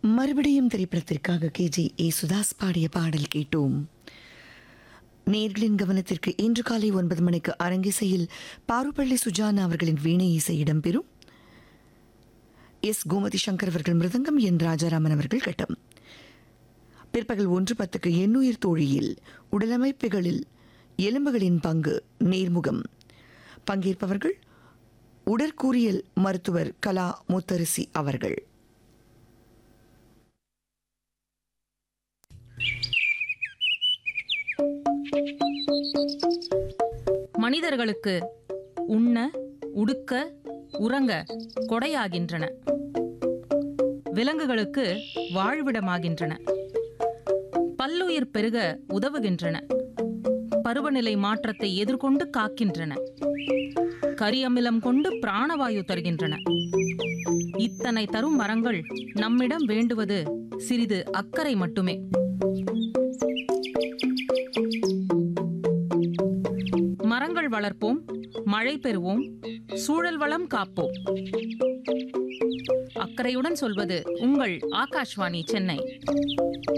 மறுபடியும் திரைப்படத்திற்காக கேஜி ஏசுதாஸ் பாடிய பாடல் கேட்டோம். நேர்களின் கவனத்திற்கு இன்று காலை 9 மணிக்கு அரங்கிசையில் பாருப்பள்ளி சுஜானா அவர்களின் வீணை இசை இடம்பெறும். எஸ் கோமதி சங்கர் அவர்கள் மிருதங்கம், என் ராஜாராமன் அவர்கள் கட்டம். பிற்பகல் 1:10க்கு எண்ணுயிர் தோழியில் உடலமைப்புகளில் எலும்புகளின் பங்கு நேர்முகம். பங்கேற்பவர்கள் உடற்கூறியல் மருத்துவர் கலா முத்தரசி அவர்கள். மனிதர்களுக்கு உண்ண, உடுக்க, உறங்க கொடையாகின்றன. விலங்குகளுக்கு வாழ்விடமாகின்றன. பல்லுயிர் பெருக உதவுகின்றன. பருவநிலை மாற்றத்தை எதிர்கொண்டு காக்கின்றன. கரியமிலம் கொண்டு பிராணவாயு தருகின்றன. இத்தனை தரும் மரங்கள் நம்மிடம் வேண்டுவது சிறிது அக்கறை மட்டுமே. மரங்கள் வளர்ப்போம், மழை பெறுவோம், சூழல் வளம் காப்போம். அக்கறையுடன் சொல்வது உங்கள் ஆகாஷ்வாணி சென்னை.